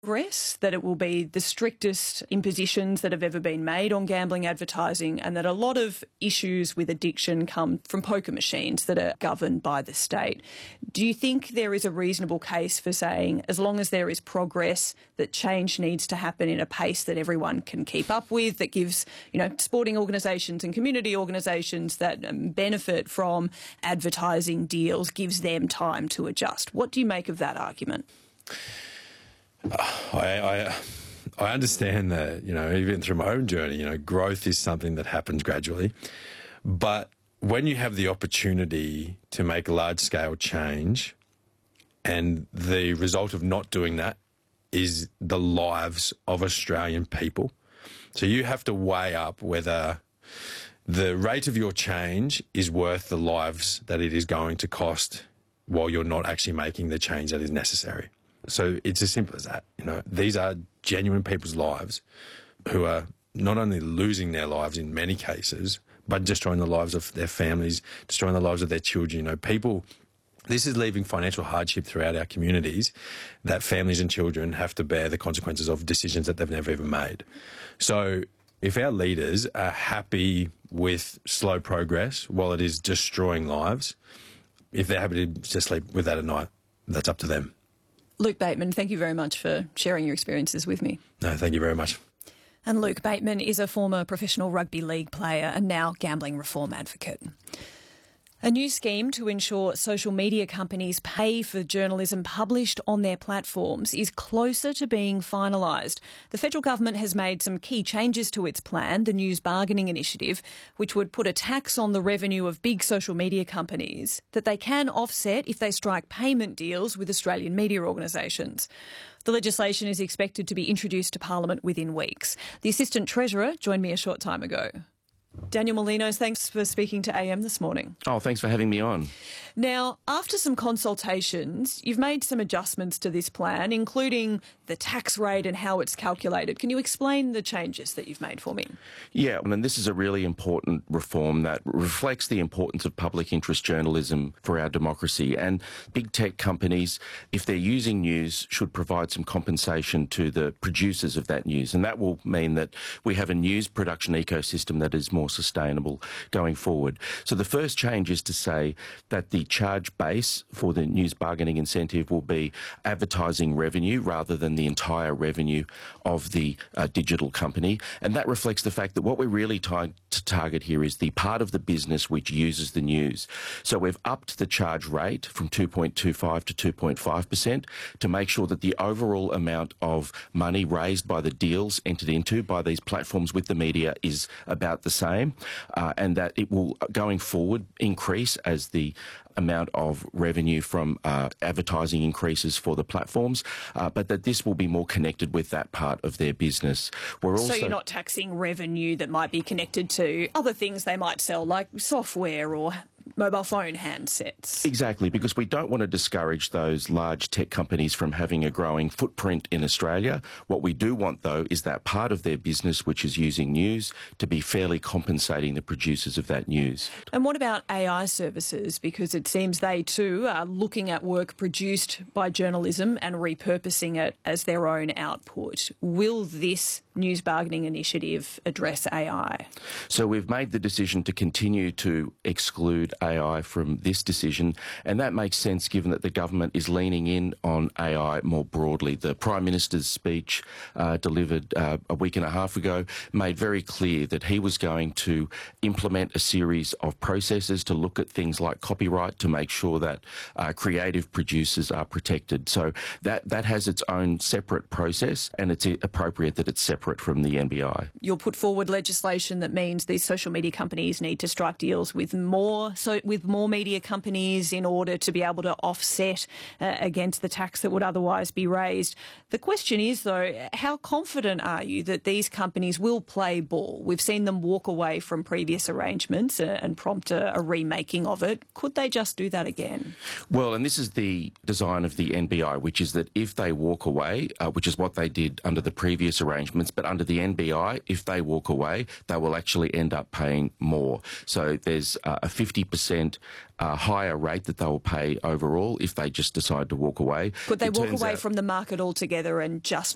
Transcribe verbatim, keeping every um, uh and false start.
progress, that it will be the strictest impositions that have ever been made on gambling advertising, and that a lot of issues with addiction come from poker machines that are governed by the state. Do you think there is a reasonable case for saying, as long as there is progress, that change needs to happen in a pace that everyone can keep up with, that gives, you know, sporting organisations and community organisations that um, benefit from advertising deals, gives them time to adjust? What do you make of that argument? I, I I understand that, you know, even through my own journey, you know, growth is something that happens gradually. But when you have the opportunity to make large-scale change, and the result of not doing that is the lives of Australian people, so you have to weigh up whether the rate of your change is worth the lives that it is going to cost while you're not actually making the change that is necessary. So it's as simple as that. You know, these are genuine people's lives who are not only losing their lives in many cases, but destroying the lives of their families, destroying the lives of their children. You know, people, this is leaving financial hardship throughout our communities that families and children have to bear the consequences of decisions that they've never even made. So if our leaders are happy with slow progress while it is destroying lives, if they're happy to just sleep with that at night, that's up to them. Luke Bateman, thank you very much for sharing your experiences with me. No, thank you very much. And Luke Bateman is a former professional rugby league player and now gambling reform advocate. A new scheme to ensure social media companies pay for journalism published on their platforms is closer to being finalised. The federal government has made some key changes to its plan, the News Bargaining Initiative, which would put a tax on the revenue of big social media companies that they can offset if they strike payment deals with Australian media organisations. The legislation is expected to be introduced to Parliament within weeks. The Assistant Treasurer joined me a short time ago. Daniel Molinos, thanks for speaking to A M this morning. Oh, thanks for having me on. Now, after some consultations, you've made some adjustments to this plan, including the tax rate and how it's calculated. Can you explain the changes that you've made for me? Yeah, I mean, this is a really important reform that reflects the importance of public interest journalism for our democracy. And big tech companies, if they're using news, should provide some compensation to the producers of that news. And that will mean that we have a news production ecosystem that is more sustainable going forward. So the first change is to say that the charge base for the news bargaining incentive will be advertising revenue rather than the entire revenue of the uh, digital company. And that reflects the fact that what we're really trying to target here is the part of the business which uses the news. So we've upped the charge rate from two point two five to two point five percent to make sure that the overall amount of money raised by the deals entered into by these platforms with the media is about the same, uh, and that it will, going forward, increase as the amount of revenue from uh, advertising increases for the platforms, uh, but that this will be more connected with that part of their business. We're also, so you're not taxing revenue that might be connected to other things they might sell, like software or mobile phone handsets. Exactly, because we don't want to discourage those large tech companies from having a growing footprint in Australia. What we do want, though, is that part of their business which is using news to be fairly compensating the producers of that news. And what about A I services? Because it seems they too are looking at work produced by journalism and repurposing it as their own output. Will this News Bargaining Initiative address A I? So we've made the decision to continue to exclude A I from this decision, and that makes sense given that the government is leaning in on A I more broadly. The Prime Minister's speech uh, delivered uh, a week and a half ago made very clear that he was going to implement a series of processes to look at things like copyright to make sure that uh, creative producers are protected. So that, that has its own separate process, and it's appropriate that it's separate from the N B I. You'll put forward legislation that means these social media companies need to strike deals with more so with more media companies in order to be able to offset uh, against the tax that would otherwise be raised. The question is, though, how confident are you that these companies will play ball? We've seen them walk away from previous arrangements uh, and prompt a, a remaking of it. Could they just do that again? Well, and this is the design of the N B I, which is that if they walk away, uh, which is what they did under the previous arrangements, but under the N B I, if they walk away, they will actually end up paying more. So there's uh, a fifty percent uh, higher rate that they will pay overall if they just decide to walk away. Could they It walk turns away out- from the market altogether and just